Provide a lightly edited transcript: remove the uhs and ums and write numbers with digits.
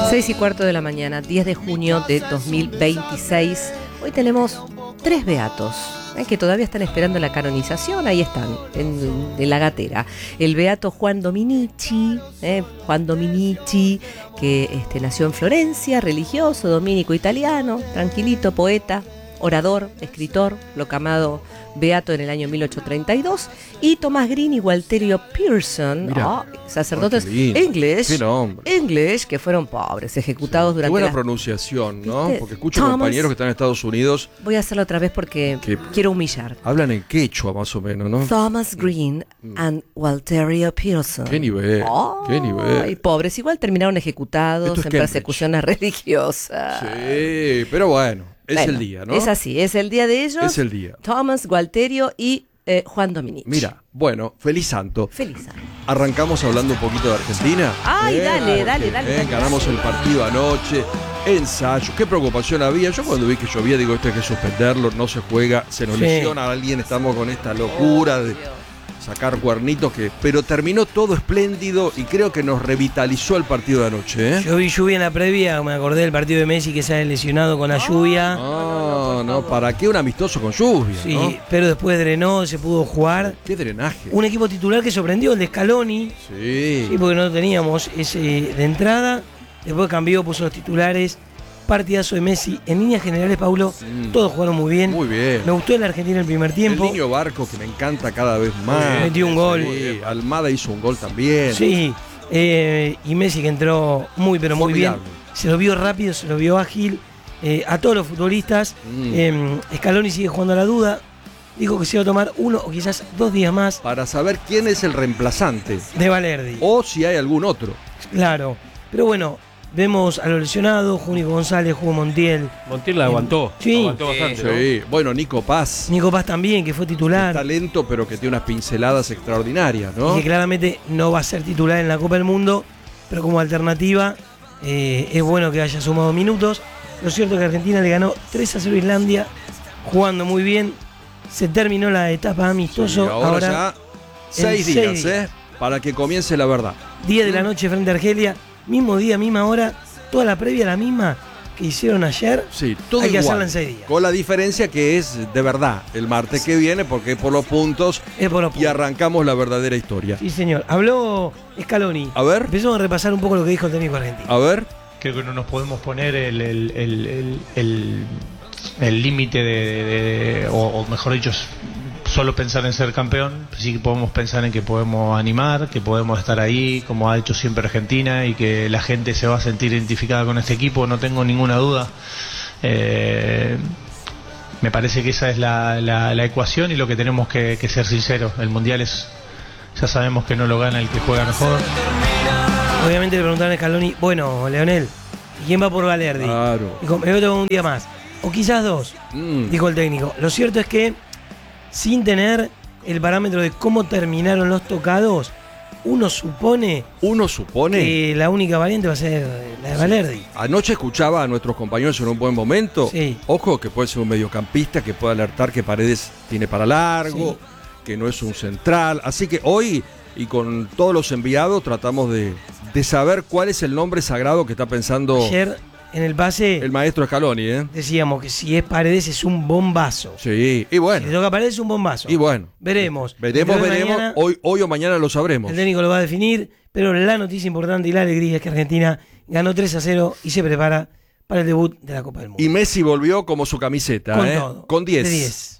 6:15 de la mañana, 10 de junio de 2026. Hoy tenemos 3 beatos que todavía están esperando la canonización. Ahí están, en la gatera. El beato Juan Dominici, que nació en Florencia, religioso, dominico italiano, tranquilito, poeta, orador, escritor, proclamado beato en el año 1832, y Thomas Green y Walterio Pearson, sacerdotes English, que fueron pobres, ejecutados durante buena pronunciación, ¿no? Porque escucho compañeros que están en Estados Unidos. Voy a hacerlo otra vez porque quiero humillar. Hablan en quechua más o menos, ¿no? Thomas Green and Walterio Pearson. Qué nivel, qué nivel. Y pobres, igual terminaron ejecutados en persecuciones religiosas. Sí, pero bueno. Es el día, ¿no? Es así, es el día de ellos. Es el día. Thomas, Walterio y Juan Dominici. Mira, bueno, feliz santo. Feliz santo. Arrancamos hablando un poquito de Argentina. Ay, dale. Ganamos el partido anoche, ensayo. Qué preocupación había. Yo cuando vi que llovía, digo, esto hay que suspenderlo, no se juega, se nos lesiona a alguien, estamos con esta locura de sacar cuernitos, pero terminó todo espléndido y creo que nos revitalizó el partido de anoche, ¿eh? Yo vi lluvia en la previa, me acordé del partido de Messi que se ha lesionado con la lluvia. No, ¿para qué un amistoso con lluvia? Sí, ¿no? pero después drenó, se pudo jugar. ¿Qué drenaje? Un equipo titular que sorprendió, el de Scaloni. Sí, porque no teníamos ese de entrada. Después cambió, puso los titulares. Partidazo de Messi. En líneas generales, Paulo, todos jugaron muy bien. Muy bien. Me gustó el Argentina en el primer tiempo. El niño Barco, que me encanta cada vez más. Metió un gol. Sí, Almada hizo un gol también. Sí, y Messi que entró muy bien. Se lo vio rápido, se lo vio ágil. A todos los futbolistas. Scaloni sigue jugando a la duda. Dijo que se iba a tomar 1 o quizás 2 días más. Para saber quién es el reemplazante. De Valerdi. O si hay algún otro. Claro. Pero bueno, vemos a los lesionados. Júnico González, jugó Montiel. Montiel la aguantó. Sí. Aguantó bastante, Sí. Bueno, Nico Paz. Nico Paz también, que fue titular. Está lento, pero que tiene unas pinceladas extraordinarias, ¿no? Y que claramente no va a ser titular en la Copa del Mundo. Pero como alternativa, es bueno que haya sumado minutos. Lo cierto es que Argentina le ganó 3-0 a Islandia, jugando muy bien. Se terminó la etapa amistoso. Sí, ahora ya 6 días, para que comience la verdad. 10 de la noche frente a Argelia. Mismo día, misma hora. Toda la previa la misma que hicieron ayer. Sí, todo hay que igual, hacerla en 6 días. Con la diferencia que es de verdad el martes que viene, porque es por los puntos. Es por los puntos. Y arrancamos la verdadera historia. Sí, señor. Habló Scaloni. A ver. Empezamos a repasar un poco lo que dijo el técnico argentino. A ver. Creo que no nos podemos poner el límite o mejor dicho, solo pensar en ser campeón. Sí que podemos pensar en que podemos animar, que podemos estar ahí, como ha hecho siempre Argentina, y que la gente se va a sentir identificada con este equipo, no tengo ninguna duda. Me parece que esa es la ecuación y lo que tenemos que ser sinceros. El Mundial ya sabemos que no lo gana el que juega mejor. Obviamente le preguntaron a Scaloni, bueno, Leonel, ¿quién va por Valerdi? Claro. Dijo, me voy a tomar un día más. O quizás 2, dijo el técnico. Lo cierto es que, sin tener el parámetro de cómo terminaron los tocados, uno supone que la única variante va a ser la de Valerdi. Anoche escuchaba a nuestros compañeros en un buen momento. Sí. Ojo, que puede ser un mediocampista que puede alertar que Paredes tiene para largo, que no es un central. Así que hoy, y con todos los enviados, tratamos de saber cuál es el nombre sagrado que está pensando ayer en el pase el maestro Scaloni, decíamos que si es Paredes es un bombazo. Sí, y bueno. Si le toca a Paredes es un bombazo. Y bueno. Veremos. Mañana, hoy o mañana lo sabremos. El técnico lo va a definir, pero la noticia importante y la alegría es que Argentina ganó 3-0 y se prepara para el debut de la Copa del Mundo. Y Messi volvió como su camiseta, con todo. Con 10. De 10.